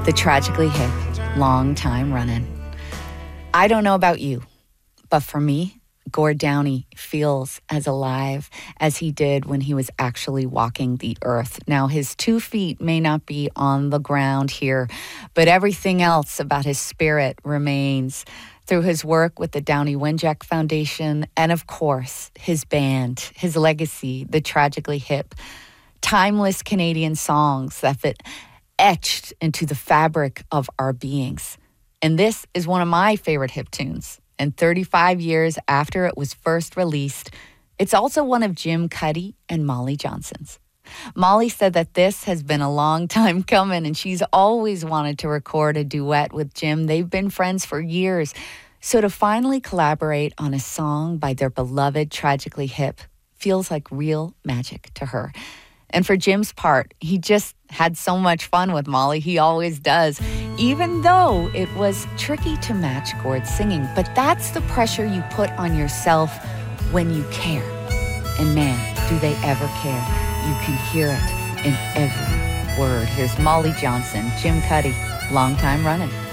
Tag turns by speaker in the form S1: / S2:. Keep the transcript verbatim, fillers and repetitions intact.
S1: The Tragically Hip, long time running. I don't know about you, but for me, Gord Downie feels as alive as he did when he was actually walking the earth. Now, his two feet may not be on the ground here, but everything else about his spirit remains through his work with the Downie Wenjack Foundation and, of course, his band, his legacy, The Tragically Hip. Timeless Canadian songs that fit etched into the fabric of our beings. And this is one of my favorite hip tunes. And thirty-five years after it was first released, it's also one of Jim Cuddy and Molly Johnson's. Molly said that this has been a long time coming and she's always wanted to record a duet with Jim. They've been friends for years. So to finally collaborate on a song by their beloved Tragically Hip feels like real magic to her. And for Jim's part, he just had so much fun with Molly. He always does, even though it was tricky to match Gord's singing. But that's the pressure you put on yourself when you care. And man, do they ever care. You can hear it in every word. Here's Molly Johnson, Jim Cuddy, long time running.